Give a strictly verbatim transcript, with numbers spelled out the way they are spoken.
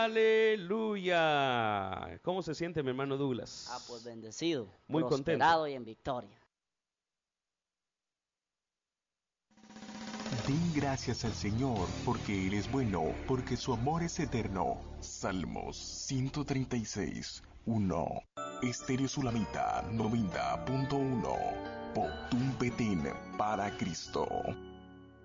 Aleluya. ¿Cómo se siente mi hermano Douglas? Ah, pues bendecido, muy prosperado contento y en victoria. Den gracias al Señor, porque Él es bueno, porque su amor es eterno. Salmos ciento treinta y seis, uno. Estéreo Sulamita noventa punto uno. Potum Petén para Cristo.